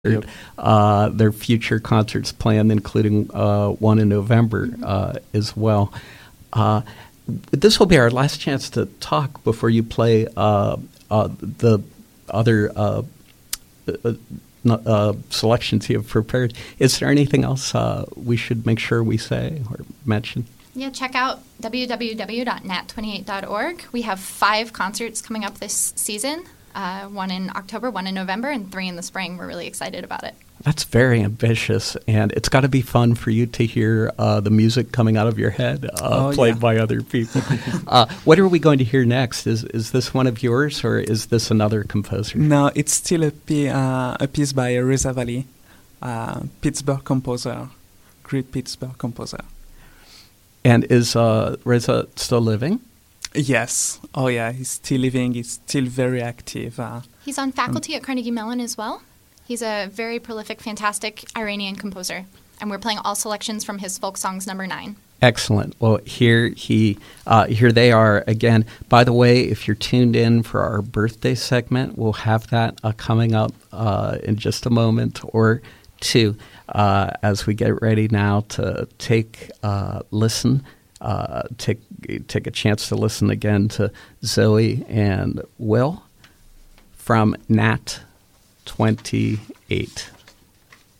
Yep. Their future concerts planned, including one in November as well. This will be our last chance to talk before you play the other selections you have prepared. Is there anything else we should make sure we say or mention? Yeah, check out www.nat28.org. We have 5 concerts coming up this season. 1 in October, 1 in November, and 3 in the spring. We're really excited about it. That's very ambitious, and it's got to be fun for you to hear the music coming out of your head played by other people. What are we going to hear next? Is this one of yours, or is this another composer? No, it's still a piece by Reza Vali, Pittsburgh composer, great Pittsburgh composer. And is Reza still living? Yes. Oh, yeah. He's still living. He's still very active. He's on faculty at Carnegie Mellon as well. He's a very prolific, fantastic Iranian composer. And we're playing all selections from his folk songs number 9. Excellent. Well, here they are again. By the way, if you're tuned in for our birthday segment, we'll have that coming up in just a moment or two as we get ready now to take listen. Take a chance to listen again to Zoe and Will from Nat 28.